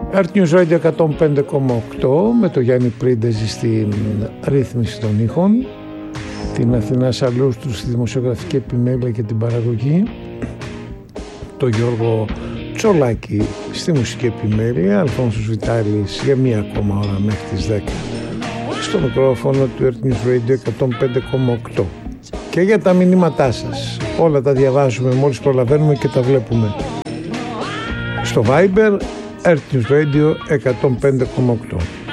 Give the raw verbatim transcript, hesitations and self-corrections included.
Earth News Radio εκατόν πέντε κόμμα οκτώ με το Γιάννη Πρίντεζη στην ρύθμιση των ήχων, την Αθηνά Σαλούστρου στη δημοσιογραφική επιμέλεια και την παραγωγή, το Γιώργο Τσολάκη στη μουσική επιμέλεια, Αλφόνσος Βιτάλης για μία ακόμα ώρα μέχρι τις δέκα στο μικρόφωνο του Earth News Radio εκατόν πέντε κόμμα οκτώ. Και για τα μηνύματά σας, όλα τα διαβάζουμε μόλις προλαβαίνουμε και τα βλέπουμε στο Viber Earth News Radio εκατόν πέντε κόμμα οκτώ.